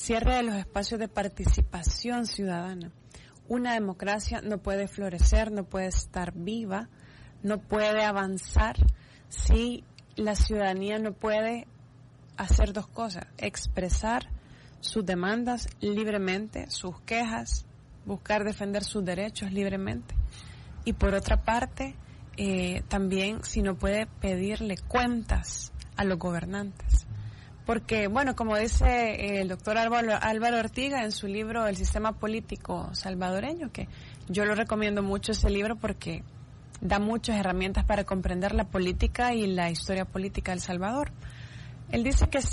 cierre de los espacios de participación ciudadana. Una democracia no puede florecer, no puede estar viva, no puede avanzar si la ciudadanía no puede hacer dos cosas: expresar sus demandas libremente, sus quejas, buscar defender sus derechos libremente. Y por otra parte, también si no puede pedirle cuentas a los gobernantes. Porque, bueno, como dice el doctor Álvaro Ortiga en su libro El sistema político salvadoreño, que yo lo recomiendo mucho ese libro porque da muchas herramientas para comprender la política y la historia política de El Salvador. Él dice que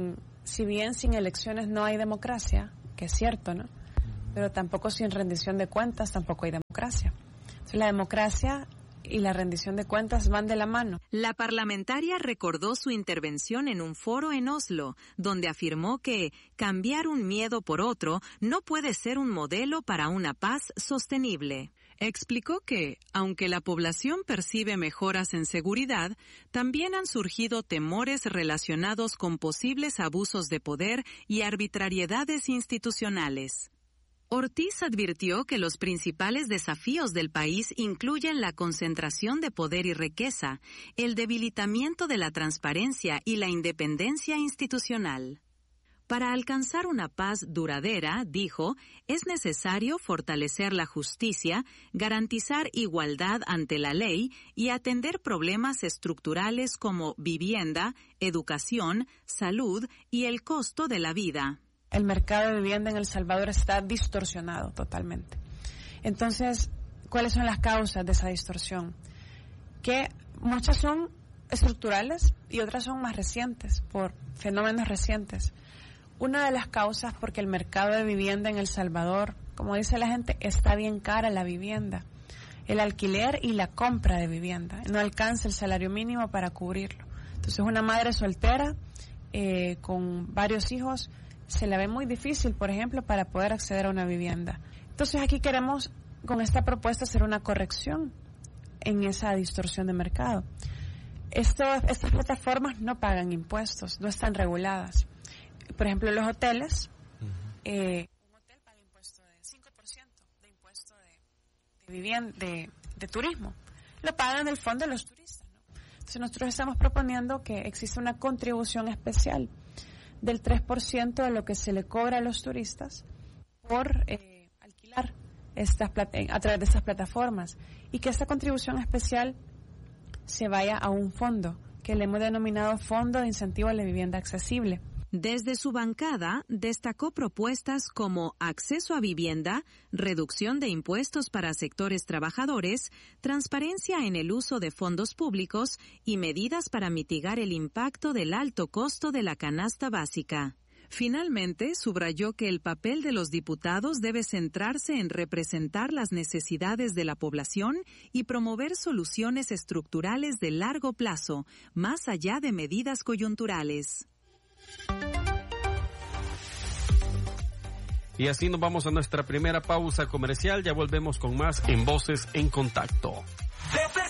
si bien sin elecciones no hay democracia, que es cierto, ¿no? Pero tampoco sin rendición de cuentas tampoco hay democracia. Entonces la democracia y la rendición de cuentas van de la mano. La parlamentaria recordó su intervención en un foro en Oslo, donde afirmó que cambiar un miedo por otro no puede ser un modelo para una paz sostenible. Explicó que, aunque la población percibe mejoras en seguridad, también han surgido temores relacionados con posibles abusos de poder y arbitrariedades institucionales. Ortiz advirtió que los principales desafíos del país incluyen la concentración de poder y riqueza, el debilitamiento de la transparencia y la independencia institucional. Para alcanzar una paz duradera, dijo, es necesario fortalecer la justicia, garantizar igualdad ante la ley y atender problemas estructurales como vivienda, educación, salud y el costo de la vida. El mercado de vivienda en El Salvador está distorsionado totalmente. Entonces, ¿cuáles son las causas de esa distorsión? Que muchas son estructurales y otras son más recientes, por fenómenos recientes. Una de las causas porque el mercado de vivienda en El Salvador, como dice la gente, está bien cara la vivienda. El alquiler y la compra de vivienda. No alcanza el salario mínimo para cubrirlo. Entonces, una madre soltera con varios hijos se la ve muy difícil, por ejemplo, para poder acceder a una vivienda. Entonces aquí queremos, con esta propuesta, hacer una corrección en esa distorsión de mercado. Estas plataformas no pagan impuestos, no están reguladas. Por ejemplo, los hoteles, un hotel paga impuesto de 5% de impuesto de vivienda, de turismo. Lo pagan del fondo de los turistas, ¿no? Entonces nosotros estamos proponiendo que exista una contribución especial del 3% de lo que se le cobra a los turistas por alquilar a través de estas plataformas, y que esta contribución especial se vaya a un fondo que le hemos denominado Fondo de Incentivo a la Vivienda Accesible. Desde su bancada, destacó propuestas como acceso a vivienda, reducción de impuestos para sectores trabajadores, transparencia en el uso de fondos públicos y medidas para mitigar el impacto del alto costo de la canasta básica. Finalmente, subrayó que el papel de los diputados debe centrarse en representar las necesidades de la población y promover soluciones estructurales de largo plazo, más allá de medidas coyunturales. Y así nos vamos a nuestra primera pausa comercial. Ya volvemos con más en Voces en Contacto.